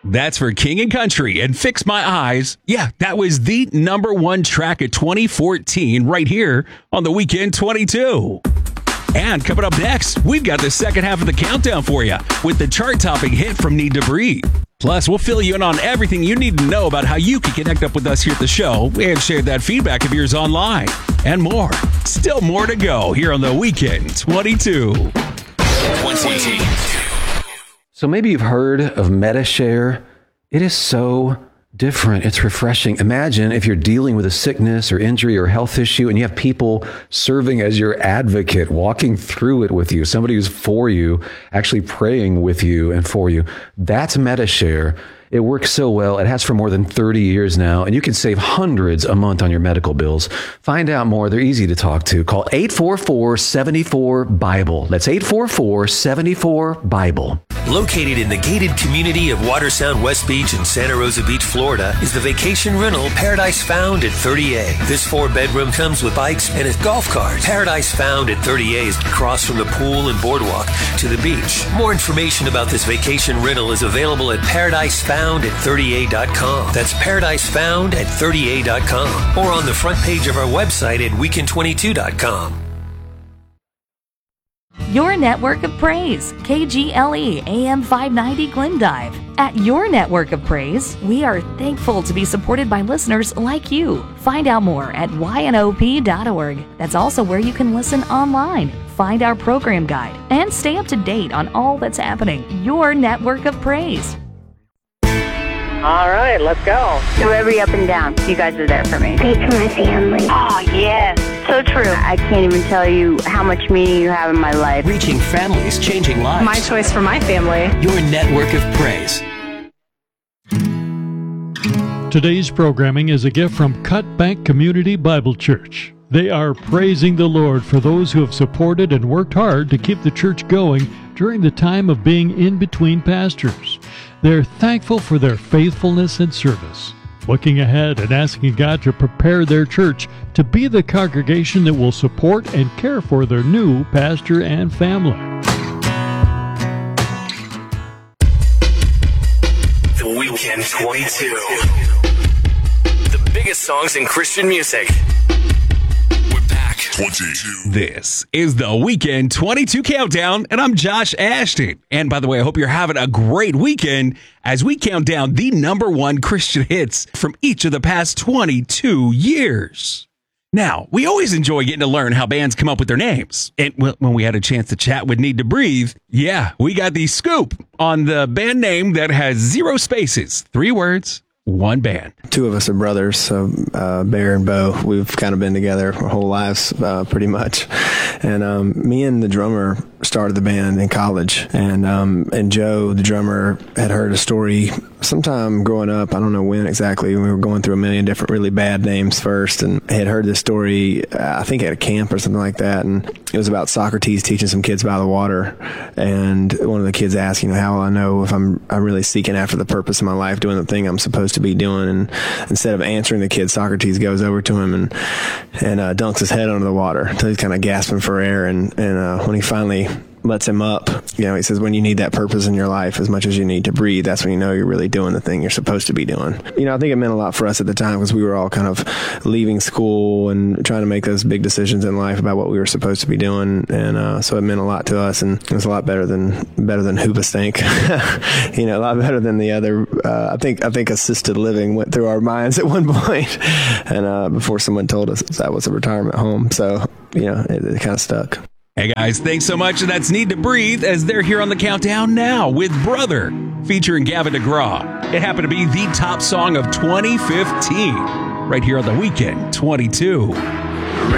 That's for King and Country and Fix My Eyes. Yeah, that was the number one track of 2014 right here on the Weekend 22. And coming up next, we've got the second half of the countdown for you with the chart-topping hit from Need to Breathe. Plus, we'll fill you in on everything you need to know about how you can connect up with us here at the show and share that feedback of yours online and more. Still more to go here on the Weekend 22. 20. So maybe you've heard of MediShare. It is so different. It's refreshing. Imagine if you're dealing with a sickness or injury or health issue and you have people serving as your advocate, walking through it with you, somebody who's for you, actually praying with you and for you. That's MediShare. It works so well. It has for more than 30 years now, and you can save hundreds a month on your medical bills. Find out more. They're easy to talk to. Call 844-74-BIBLE. That's 844-74-BIBLE. Located in the gated community of Watersound West Beach in Santa Rosa Beach, Florida, is the vacation rental Paradise Found at 30A. This 4-bedroom comes with bikes and a golf cart. Paradise Found at 30A is across from the pool and boardwalk to the beach. More information about this vacation rental is available at ParadiseFound@30A.com. That's ParadiseFound@30A.com, or on the front page of our website at Weekend22.com. Your network of praise, KGLE AM 590 Glendive. At your network of praise, we are thankful to be supported by listeners like you. Find out more at ynop.org. That's also where you can listen online, find our program guide, and stay up to date on all that's happening. Your network of praise. All right, let's go. Through every up and down, you guys are there for me. Pray for my family. Oh, yes. So true. I can't even tell you how much meaning you have in my life. Reaching families, changing lives. My choice for my family. Your network of praise. Today's programming is a gift from Cut Bank Community Bible Church. They are praising the Lord for those who have supported and worked hard to keep the church going during the time of being in between pastors. They're thankful for their faithfulness and service, looking ahead and asking God to prepare their church to be the congregation that will support and care for their new pastor and family. The Weekend 22. The biggest songs in Christian music. We're back. 22. This is the Weekend 22 Countdown, and I'm Josh Ashton. And by the way, I hope you're having a great weekend as we count down the number one Christian hits from each of the past 22 years. Now, we always enjoy getting to learn how bands come up with their names. And when we had a chance to chat with Need to Breathe, yeah, we got the scoop on the band name that has 0 spaces, 3 words, 1 band. 2 of us are brothers, so Bear and Bo. We've kind of been together our whole lives, pretty much. And me and the drummer started the band in college. And Joe, the drummer, had heard a story sometime growing up. I don't know when exactly. We were going through a million different really bad names first, and had heard this story, I think at a camp or something like that. And it was about Socrates teaching some kids by the water. And one of the kids asked, how will I know if I'm really seeking after the purpose of my life, doing the thing I'm supposed to be doing? And instead of answering the kid, Socrates goes over to him and dunks his head under the water until he's kind of gasping for air. And when he finally lets him up, he says, when you need that purpose in your life as much as you need to breathe, that's when you know you're really doing the thing you're supposed to be doing. I think it meant a lot for us at the time because we were all kind of leaving school and trying to make those big decisions in life about what we were supposed to be doing. And so it meant a lot to us, and it was a lot better than Hoobastank. A lot better than the other. I think assisted living went through our minds at one point, and before someone told us that was a retirement home. So, it kind of stuck. Hey guys, thanks so much. And that's Need to Breathe as they're here on the countdown now with Brother, featuring Gavin DeGraw. It happened to be the top song of 2015 right here on the Weekend 22.